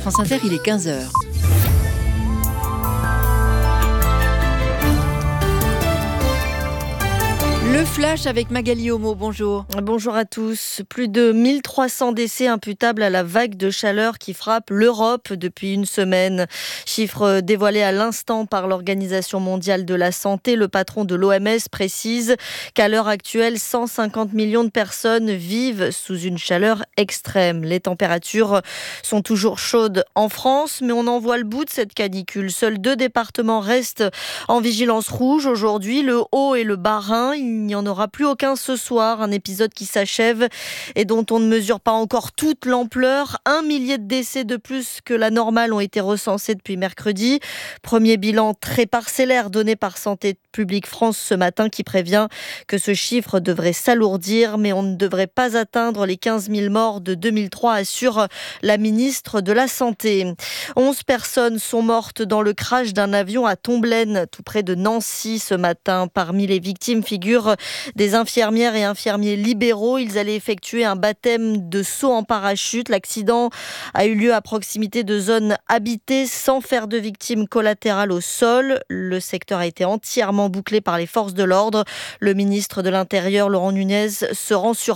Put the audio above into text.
France Inter, il est 15h. Le flash avec Magali Homo, bonjour. Bonjour à tous. Plus de 1300 décès imputables à la vague de chaleur qui frappe l'Europe depuis une semaine. Chiffre dévoilé à l'instant par l'Organisation mondiale de la santé. Le patron de l'OMS précise qu'à l'heure actuelle, 150 millions de personnes vivent sous une chaleur extrême. Les températures sont toujours chaudes en France, mais on en voit le bout de cette canicule. Seuls 2 départements restent en vigilance rouge aujourd'hui, le Haut et le Bas-Rhin. Il n'y en aura plus aucun ce soir, un épisode qui s'achève et dont on ne mesure pas encore toute l'ampleur. 1 millier de décès de plus que la normale ont été recensés depuis mercredi. Premier bilan très parcellaire donné par Santé publique France ce matin qui prévient que ce chiffre devrait s'alourdir, mais on ne devrait pas atteindre les 15 000 morts de 2003, assure la ministre de la Santé. 11 personnes sont mortes dans le crash d'un avion à Tomblaine, tout près de Nancy ce matin. Parmi les victimes figurent des infirmières et infirmiers libéraux. Ils allaient effectuer un baptême de saut en parachute. L'accident a eu lieu à proximité de zones habitées sans faire de victimes collatérales au sol. Le secteur a été entièrement bouclé par les forces de l'ordre. Le ministre de l'Intérieur, Laurent Nunez, se rend sur